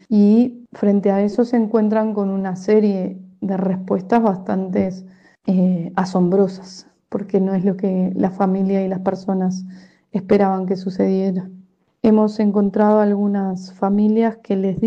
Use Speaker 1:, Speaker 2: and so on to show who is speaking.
Speaker 1: y frente a eso se encuentran con una serie de respuestas bastante asombrosas, porque no es lo que la familia y las personas esperaban que sucediera. Hemos encontrado algunas familias que les